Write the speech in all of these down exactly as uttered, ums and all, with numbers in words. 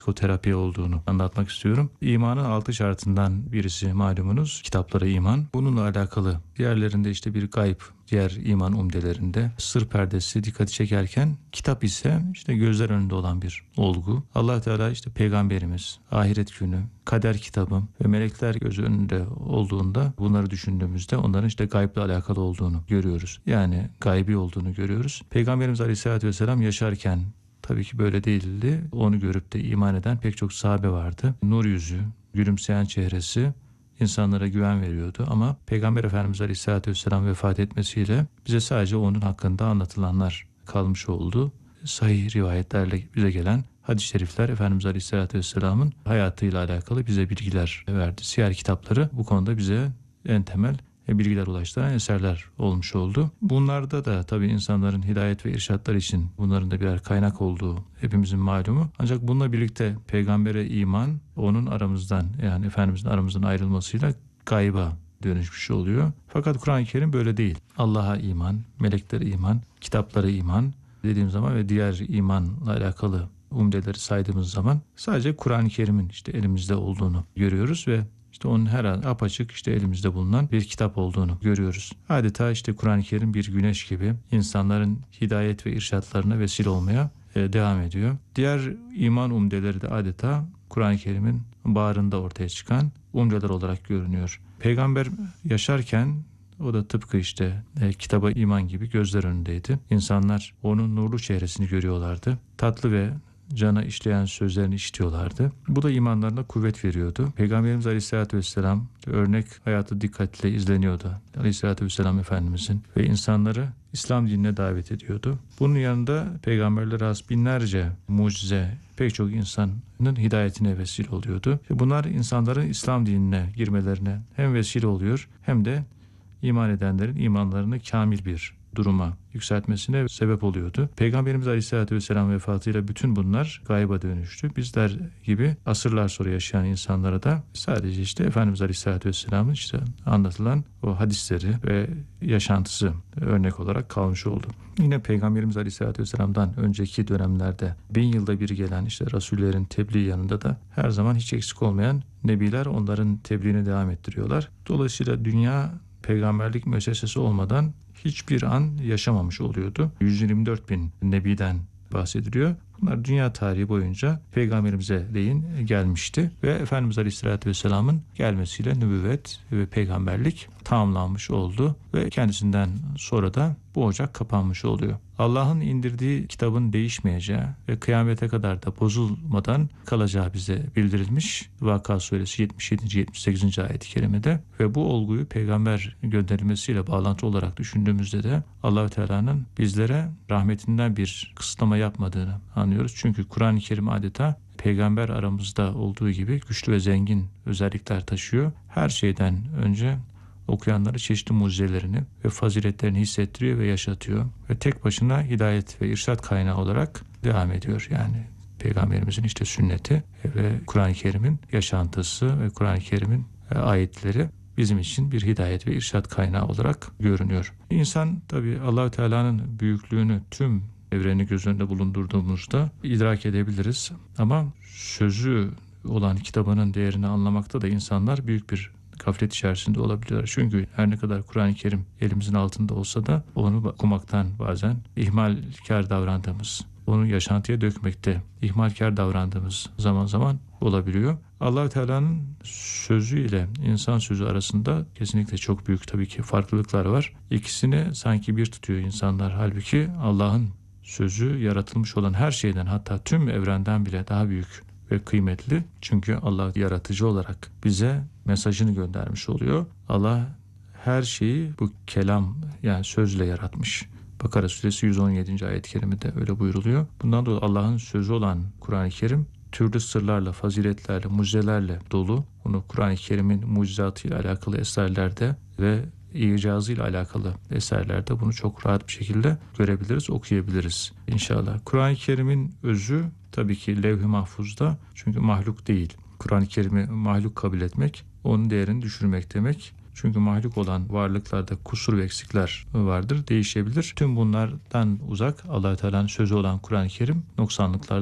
psikoterapi olduğunu anlatmak istiyorum. İmanın altı şartından birisi malumunuz kitaplara iman. Bununla alakalı diğerlerinde işte bir gayb, diğer iman umdelerinde sır perdesi dikkati çekerken kitap ise işte gözler önünde olan bir olgu. Allah Teala işte peygamberimiz, ahiret günü, kader kitabı ve melekler göz önünde olduğunda bunları düşündüğümüzde onların işte gayble alakalı olduğunu görüyoruz. Yani gaybi olduğunu görüyoruz. Peygamberimiz Aleyhisselatü Vesselam yaşarken tabii ki böyle değildi. Onu görüp de iman eden pek çok sahabe vardı. Nur yüzü, gülümseyen çehresi insanlara güven veriyordu. Ama Peygamber Efendimiz Aleyhisselatü Vesselam vefat etmesiyle bize sadece onun hakkında anlatılanlar kalmış oldu. Sahih rivayetlerle bize gelen hadis-i şerifler Efendimiz Aleyhisselatü Vesselam'ın hayatıyla alakalı bize bilgiler verdi. Siyer kitapları bu konuda bize en temel bilgiler ulaştıran eserler olmuş oldu. Bunlarda da tabii insanların hidayet ve irşatları için bunların da birer kaynak olduğu hepimizin malumu. Ancak bununla birlikte peygambere iman onun aramızdan yani Efendimizin aramızdan ayrılmasıyla gayba dönüşmüş oluyor. Fakat Kur'an-ı Kerim böyle değil. Allah'a iman, meleklere iman, kitaplara iman dediğim zaman ve diğer imanla alakalı umdeleri saydığımız zaman sadece Kur'an-ı Kerim'in işte elimizde olduğunu görüyoruz ve İşte onun her an apaçık işte elimizde bulunan bir kitap olduğunu görüyoruz. Adeta işte Kur'an-ı Kerim bir güneş gibi insanların hidayet ve irşatlarına vesile olmaya e, devam ediyor. Diğer iman umdeleri de adeta Kur'an-ı Kerim'in bağrında ortaya çıkan umdeler olarak görünüyor. Peygamber yaşarken o da tıpkı işte e, kitaba iman gibi gözler önündeydi. İnsanlar onun nurlu çehresini görüyorlardı. Tatlı ve cana işleyen sözlerini işitiyorlardı. Bu da imanlarına kuvvet veriyordu. Peygamberimiz Aleyhisselatü Vesselam örnek hayatı dikkatle izleniyordu. Aleyhisselatü Vesselam Efendimizin ve insanları İslam dinine davet ediyordu. Bunun yanında peygamberlere has binlerce mucize pek çok insanın hidayetine vesile oluyordu. Bunlar insanların İslam dinine girmelerine hem vesile oluyor hem de iman edenlerin imanlarını kamil bir duruma yükseltmesine sebep oluyordu. Peygamberimiz Aleyhisselatü Vesselam vefatıyla bütün bunlar gayba dönüştü. Bizler gibi asırlar sonra yaşayan insanlara da sadece işte Efendimiz Aleyhisselatü Vesselam'ın işte anlatılan o hadisleri ve yaşantısı örnek olarak kalmış oldu. Yine Peygamberimiz Aleyhisselatü Vesselam'dan önceki dönemlerde bin yılda bir gelen işte Rasullerin tebliği yanında da her zaman hiç eksik olmayan nebiler onların tebliğine devam ettiriyorlar. Dolayısıyla dünya peygamberlik müessesesi olmadan hiçbir an yaşamamış oluyordu. yüz yirmi dört bin nebiden bahsediliyor. Bunlar dünya tarihi boyunca peygamberimize değin gelmişti ve Efendimiz Aleyhisselatü Vesselam'ın gelmesiyle nübüvvet ve peygamberlik tamamlanmış oldu ve kendisinden sonra da bu ocak kapanmış oluyor. Allah'ın indirdiği kitabın değişmeyeceği ve kıyamete kadar da bozulmadan kalacağı bize bildirilmiş. Vakıa Suresi yetmiş yedinci yetmiş sekizinci ayet-i kerimede ve bu olguyu peygamber gönderilmesiyle bağlantı olarak düşündüğümüzde de Allah-u Teala'nın bizlere rahmetinden bir kısıtlama yapmadığını anlıyoruz. Çünkü Kur'an-ı Kerim adeta peygamber aramızda olduğu gibi güçlü ve zengin özellikler taşıyor. Her şeyden önce okuyanları çeşitli mucizelerini ve faziletlerini hissettiriyor ve yaşatıyor. Ve tek başına hidayet ve irşat kaynağı olarak devam ediyor. Yani Peygamberimizin işte sünneti ve Kur'an-ı Kerim'in yaşantısı ve Kur'an-ı Kerim'in ayetleri bizim için bir hidayet ve irşat kaynağı olarak görünüyor. İnsan tabii Allah-u Teala'nın büyüklüğünü tüm evreni göz önünde bulundurduğumuzda idrak edebiliriz. Ama sözü olan kitabının değerini anlamakta da insanlar büyük bir gaflet içerisinde olabilirler. Çünkü her ne kadar Kur'an-ı Kerim elimizin altında olsa da onu okumaktan bazen ihmalkar davrandığımız, onu yaşantıya dökmekte ihmalkar davrandığımız zaman zaman olabiliyor. Allah-u Teala'nın sözü ile insan sözü arasında kesinlikle çok büyük tabii ki farklılıklar var. İkisini sanki bir tutuyor insanlar. Halbuki Allah'ın sözü yaratılmış olan her şeyden, hatta tüm evrenden bile daha büyük ve kıymetli. Çünkü Allah yaratıcı olarak bize mesajını göndermiş oluyor. Allah her şeyi bu kelam yani sözle yaratmış. Bakara Suresi yüz on yedinci ayet-i kerimede öyle buyruluyor. Bundan dolayı Allah'ın sözü olan Kur'an-ı Kerim türlü sırlarla, faziletlerle, mucizelerle dolu. Bunu Kur'an-ı Kerim'in mucizatıyla alakalı eserlerde ve icazıyla alakalı eserlerde bunu çok rahat bir şekilde görebiliriz, okuyabiliriz inşallah. Kur'an-ı Kerim'in özü tabii ki levh-i mahfuzda, çünkü mahluk değil. Kur'an-ı Kerim'i mahluk kabul etmek, onun değerini düşürmek demek. Çünkü mahluk olan varlıklarda kusur ve eksikler vardır, değişebilir. Tüm bunlardan uzak Allah-u Teala'nın sözü olan Kur'an-ı Kerim noksanlıklardan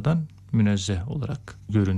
münezzeh olarak görünüyor.